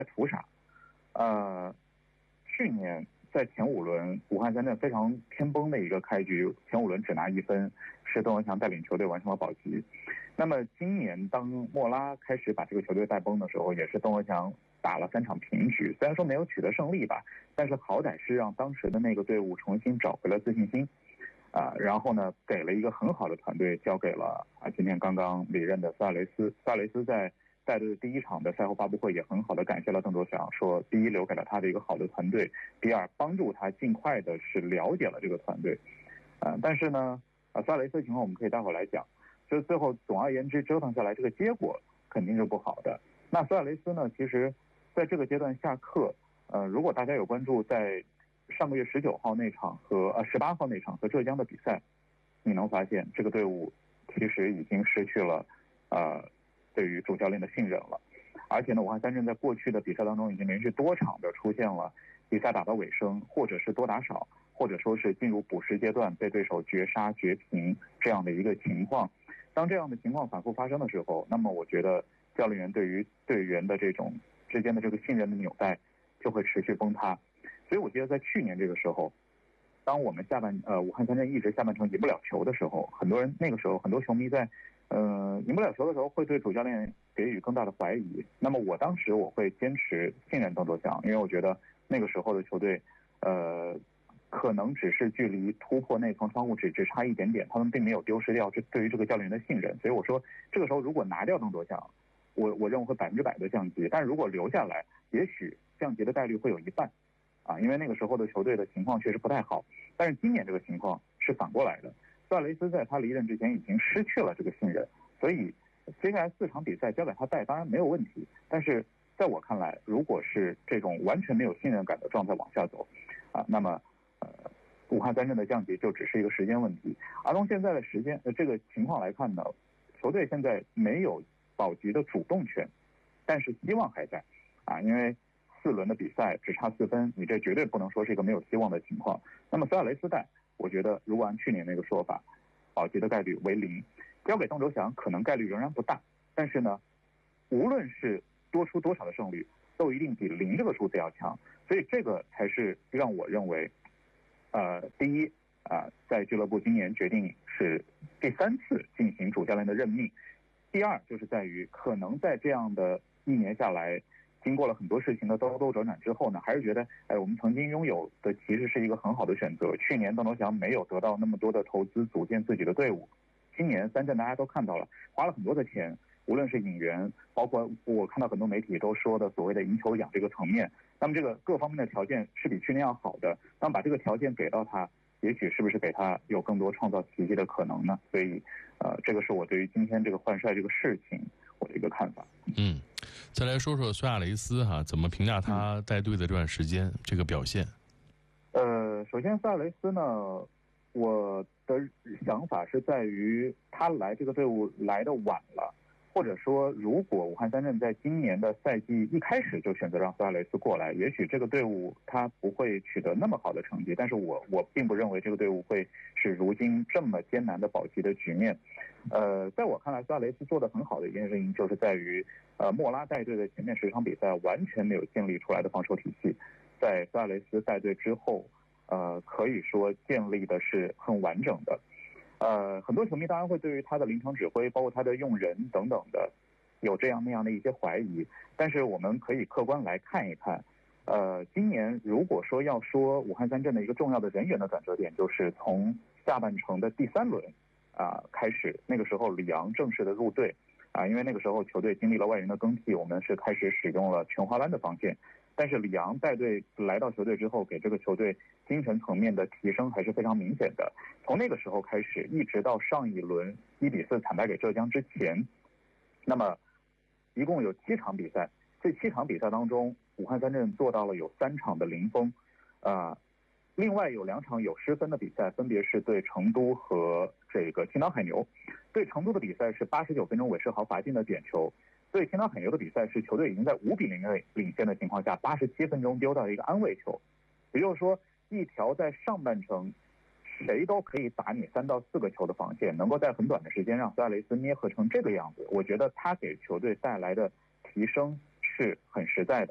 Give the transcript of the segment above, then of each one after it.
图啥？去年在前5轮，武汉三镇非常偏崩的一个开局，前5轮只拿1分，是邓文翔带领球队完成了保级。那么今年当莫拉开始把这个球队带崩的时候，也是邓文翔打了3场平局，虽然说没有取得胜利吧，但是好歹是让当时的那个队伍重新找回了自信心。然后呢，给了一个很好的团队，交给了今天刚刚离任的苏亚雷斯。苏亚雷斯在带队第1场的赛后发布会也很好的感谢了邓卓翔，说第一留给了他的一个好的团队，第二帮助他尽快的是了解了这个团队。但是呢，苏亚雷斯的情况我们可以待会儿来讲。所以最后总而言之折腾下来，这个结果肯定是不好的。那苏亚雷斯呢，其实在这个阶段下课，如果大家有关注在上个月19号那场和18号那场和浙江的比赛，你能发现这个队伍其实已经失去了对于主教练的信任了。而且呢，武汉三镇在过去的比赛当中已经连续多场的出现了比赛打到尾声，或者是多打少，或者说是进入补时阶段被对手绝杀绝平这样的一个情况。当这样的情况反复发生的时候，那么我觉得教练员对于队员的这种之间的这个信任的纽带就会持续崩塌。所以我记得在去年这个时候，当我们武汉三镇一直下半程赢不了球的时候，那个时候很多球迷在赢不了球的时候会对主教练给予更大的怀疑。那么我当时我会坚持信任邓卓翔，因为我觉得那个时候的球队可能只是距离突破那层窗户纸只差一点点，他们并没有丢失掉对于这个教练员的信任。所以我说这个时候如果拿掉邓卓翔，我认为会100%的降级，但如果留下来，也许降级的概率会有1半。因为那个时候的球队的情况确实不太好。但是今年这个情况是反过来的，苏亚雷斯在他离任之前已经失去了这个信任，所以接下来4场比赛交给他带当然没有问题。但是在我看来，如果是这种完全没有信任感的状态往下走那么武汉三镇的降级就只是一个时间问题。而从现在的这个情况来看呢，球队现在没有保级的主动权，但是希望还在因为4轮的比赛只差4分，你这绝对不能说是一个没有希望的情况。那么苏亚雷斯带，我觉得如果按去年那个说法，保级的概率为0，交给邓卓翔可能概率仍然不大，但是呢，无论是多出多少的胜率，都一定比0这个数字要强。所以这个才是让我认为第一在俱乐部今年决定是第3次进行主教练的任命，第二就是在于可能在这样的1年下来，经过了很多事情的兜兜转转之后呢，还是觉得我们曾经拥有的其实是一个很好的选择。去年邓卓翔没有得到那么多的投资组建自己的队伍，今年三镇大家都看到了，花了很多的钱，无论是引援，包括我看到很多媒体都说的所谓的赢球奖这个层面，那么这个各方面的条件是比去年要好的。那么把这个条件给到他，也许是不是给他有更多创造奇迹的可能呢？所以这个是我对于今天这个换帅这个事情我的一个看法。 再来说说苏亚雷斯怎么评价他带队的这段时间这个表现？ 首先苏亚雷斯呢，我的想法是在于他来这个队伍来的晚了，或者说如果武汉三镇在今年的赛季一开始就选择让苏亚雷斯过来，也许这个队伍他不会取得那么好的成绩，但是我并不认为这个队伍会是如今这么艰难的保级的局面。在我看来，苏亚雷斯做得很好的一件事情就是在于莫拉带队的前面10场比赛完全没有建立出来的防守体系，在苏亚雷斯带队之后可以说建立的是很完整的。很多球迷当然会对于他的临场指挥，包括他的用人等等的，有这样那样的一些怀疑。但是我们可以客观来看一看，今年如果说要说武汉三镇的一个重要的人员的转折点，就是从下半程的第3轮开始，那个时候里昂正式的入队因为那个时候球队经历了外援的更替，我们是开始使用了全华蓝的防线。但是里昂带队来到球队之后，给这个球队精神层面的提升还是非常明显的。从那个时候开始，一直到上一轮1-4惨败给浙江之前，那么一共有7场比赛，这7场比赛当中，武汉三镇做到了有3场的零封，另外有2场有失分的比赛，分别是对成都和这个青岛海牛。对成都的比赛是89分钟韦世豪罚进的点球，对青岛海牛的比赛是球队已经在5-0领先的情况下87分钟丢到一个安慰球。也就是说，一条在上半程谁都可以打你3到4个球的防线，能够在很短的时间让苏亚雷斯捏合成这个样子，我觉得他给球队带来的提升是很实在的。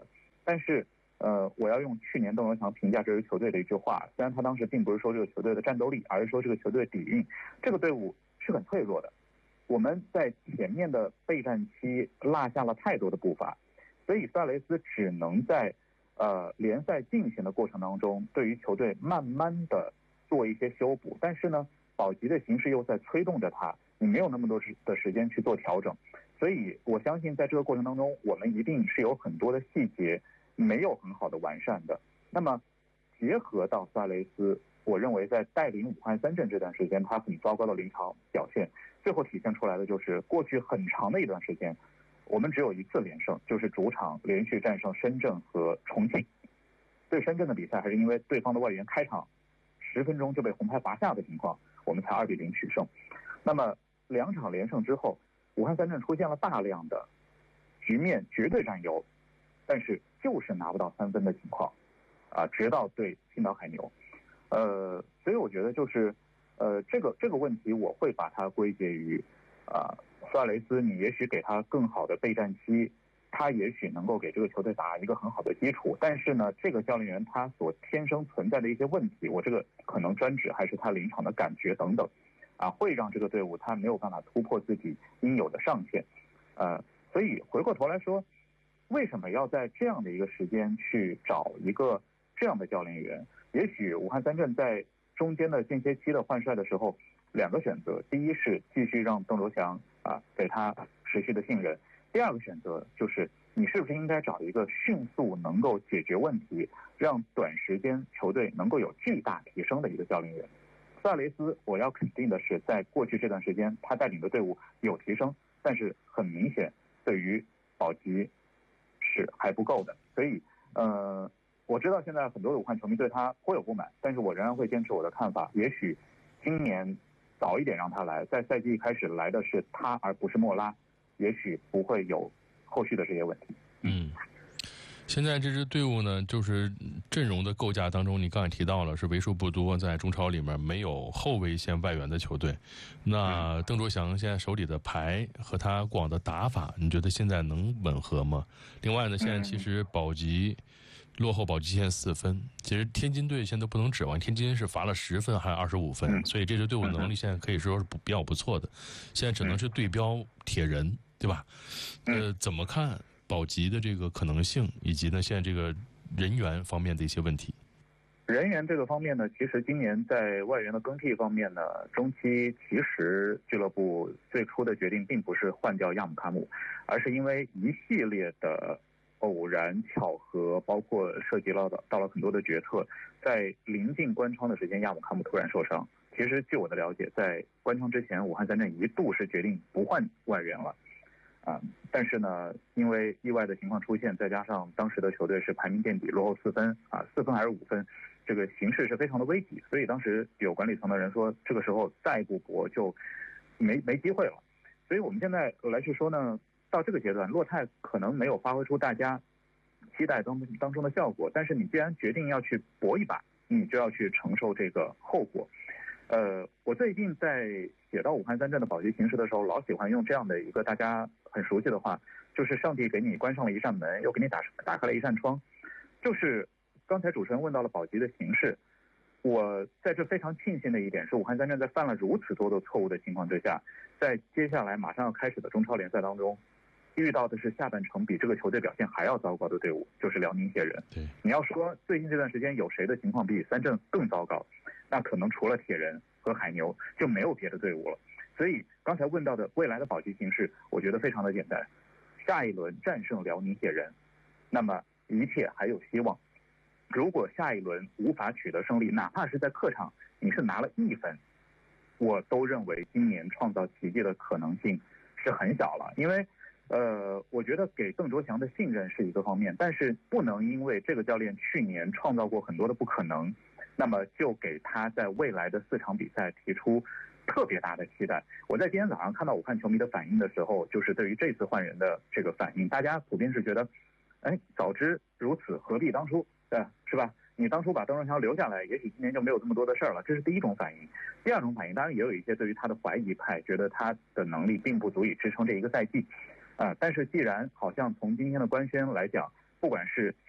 但是我要用去年邓罗强评价这支球队的一句话，虽然他当时并不是说这个球队的战斗力，而是说这个球队底蕴，这个队伍是很脆弱的。我们在前面的备战期落下了太多的步伐，所以苏亚雷斯只能在联赛进行的过程当中，对于球队慢慢的做一些修补。但是呢，保级的形势又在催动着他，你没有那么多的时间去做调整。所以我相信在这个过程当中，我们一定是有很多的细节没有很好的完善的。那么结合到苏亚雷斯，我认为在带领武汉三镇这段时间，他很糟糕的临场表现，最后体现出来的就是过去很长的一段时间，我们只有一次连胜，就是主场连续战胜深圳和重庆。对深圳的比赛，还是因为对方的外援开场10分钟就被红牌罚下的情况，我们才2-0取胜。那么2场连胜之后，武汉三镇出现了大量的局面绝对占优，但是就是拿不到3分的情况，直到对青岛海牛。所以我觉得就是这个问题我会把它归结于苏亚雷斯，你也许给他更好的备战期，他也许能够给这个球队打一个很好的基础，但是呢，这个教练员他所天生存在的一些问题，我这个可能专指还是他临场的感觉等等，会让这个队伍他没有办法突破自己应有的上限。所以回过头来说，为什么要在这样的一个时间去找一个这样的教练员？也许武汉三镇在中间的间歇期的换帅的时候，2个选择，第一是继续让邓卓翔给他持续的信任，第2个选择就是你是不是应该找一个迅速能够解决问题，让短时间球队能够有巨大提升的一个教练员。苏亚雷斯，我要肯定的是，在过去这段时间他带领的队伍有提升，但是很明显对于保级是还不够的。所以我知道现在很多的武汉球迷对他颇有不满，但是我仍然会坚持我的看法，也许今年早一点让他来，在赛季一开始来的是他而不是莫拉，也许不会有后续的这些问题。 现在这支队伍呢，就是阵容的构架当中，你刚才提到了是为数不多在中超里面没有后卫线外援的球队。那邓卓翔现在手里的牌和他过往的打法，你觉得现在能吻合吗？另外呢，现在其实保级落后保级线4分，其实天津队现在都不能指望，天津是罚了10分还有25分，所以这支队伍能力现在可以说是比较不错的，现在只能是对标铁人，对吧？怎么看保级的这个可能性，以及呢现在这个人员方面的一些问题？ 人员这个方面呢，其实今年在外援的更替方面呢，中期其实俱乐部最初的决定并不是换掉亚姆卡姆，而是因为一系列的偶然巧合，包括涉及到了很多的决策，在临近关窗的时间，亚姆卡姆突然受伤。其实据我的了解，在关窗之前，武汉三镇一度是决定不换外援了。但是呢，因为意外的情况出现，再加上当时的球队是排名垫底，落后4分4分还是5分，这个形势是非常的危急，所以当时有管理层的人说，这个时候再不搏就没机会了。所以我们现在来去说呢，到这个阶段，洛泰可能没有发挥出大家期待当中的效果，但是你既然决定要去搏一把，你就要去承受这个后果。我最近在写到武汉三镇的保级形势的时候，老喜欢用这样的一个大家很熟悉的话，就是上帝给你关上了一扇门，又给你打开了一扇窗。就是刚才主持人问到了保级的形势，我在这非常庆幸的一点是，武汉三镇在犯了如此多的错误的情况之下，在接下来马上要开始的中超联赛当中，遇到的是下半程比这个球队表现还要糟糕的队伍，就是辽宁铁人。 对， 你要说最近这段时间有谁的情况比三镇更糟糕，那可能除了铁人和海牛就没有别的队伍了。所以刚才问到的未来的保级形势，我觉得非常的简单，下一轮战胜辽宁铁人，那么一切还有希望。如果下一轮无法取得胜利，哪怕是在客场你是拿了1分，我都认为今年创造奇迹的可能性是很小了。因为我觉得给邓卓翔的信任是一个方面，但是不能因为这个教练去年创造过很多的不可能，那么就给他在未来的4场比赛提出特别大的期待。我在今天早上看到武汉球迷的反应的时候，就是对于这次换人的这个反应，大家普遍是觉得，早知如此何必当初，是吧？你当初把邓卓翔留下来，也许今年就没有这么多的事儿了。这是第一种反应。第2种反应，当然也有一些对于他的怀疑派，觉得他的能力并不足以支撑这一个赛季。但是既然好像从今天的官宣来讲，不管是